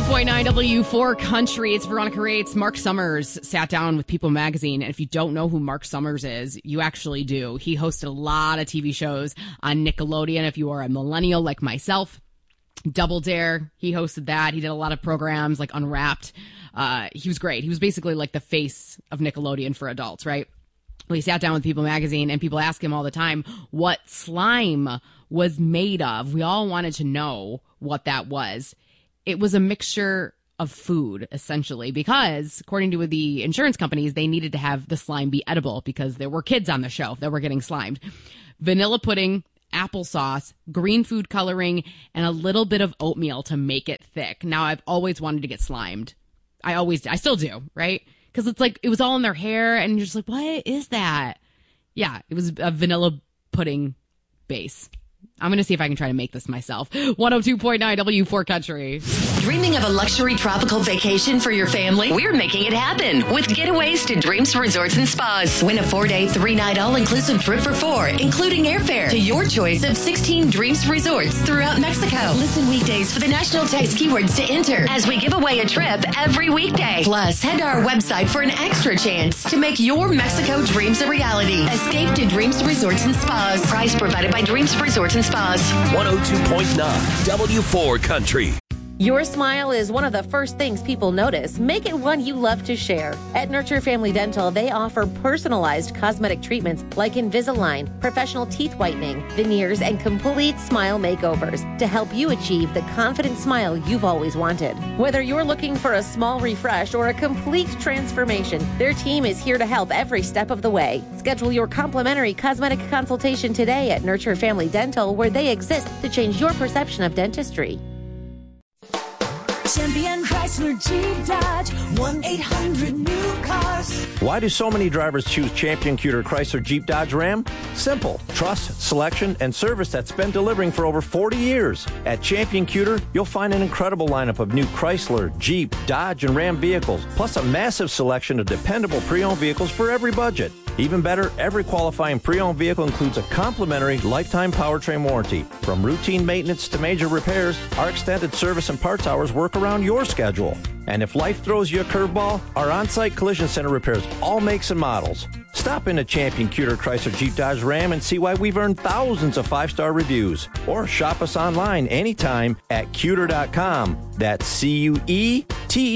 102.9 W4 Country. It's Veronica Rates. Mark Summers sat down with People Magazine. And if you don't know who Mark Summers is, you actually do. He hosted a lot of TV shows on Nickelodeon. If you are a millennial like myself, Double Dare, he hosted that. He did a lot of programs like Unwrapped. He was great. He was basically like the face of Nickelodeon for adults, right? Well, he sat down with People Magazine, and people ask him all the time what slime was made of. We all wanted to know what that was. It was a mixture of food, essentially, because according to the insurance companies, they needed to have the slime be edible because there were kids on the show that were getting slimed. Vanilla pudding, applesauce, green food coloring, and a little bit of oatmeal to make it thick. Now, I've always wanted to get slimed. I still do, right? Because it's like, it was all in their hair, and you're just like, what is that? Yeah, it was a vanilla pudding base. I'm going to see if I can try to make this myself. 102.9 W4 Country. Dreaming of a luxury tropical vacation for your family? We're making it happen with Getaways to Dreams Resorts and Spas. Win a 4-day, 3-night all-inclusive trip for 4, including airfare to your choice of 16 Dreams Resorts throughout Mexico. Listen weekdays for the national text keywords to enter as we give away a trip every weekday. Plus, head to our website for an extra chance to make your Mexico dreams a reality. Escape to Dreams Resorts and Spas. Price provided by Dreams Resorts and Spas. 102.9 W4 Country. Your smile is one of the first things people notice. Make it one you love to share. At Nurture Family Dental, they offer personalized cosmetic treatments like Invisalign, professional teeth whitening, veneers, and complete smile makeovers to help you achieve the confident smile you've always wanted. Whether you're looking for a small refresh or a complete transformation, their team is here to help every step of the way. Schedule your complimentary cosmetic consultation today at Nurture Family Dental, where they exist to change your perception of dentistry. Champion Chrysler Jeep Dodge 1-800-NEW-CARS. Why do so many drivers choose Champion Cuter Chrysler Jeep Dodge Ram? Simple. Trust, selection, and service that's been delivering for over 40 years. At Champion Cuter, you'll find an incredible lineup of new Chrysler, Jeep, Dodge, and Ram vehicles, plus a massive selection of dependable pre-owned vehicles for every budget. Even better, every qualifying pre-owned vehicle includes a complimentary lifetime powertrain warranty. From routine maintenance to major repairs, our extended service and parts hours work around your schedule. And if life throws you a curveball, our on-site collision center repairs all makes and models. Stop in at Champion Cuter Chrysler Jeep Dodge Ram and see why we've earned thousands of 5-star reviews. Or shop us online anytime at cuter.com. That's CUET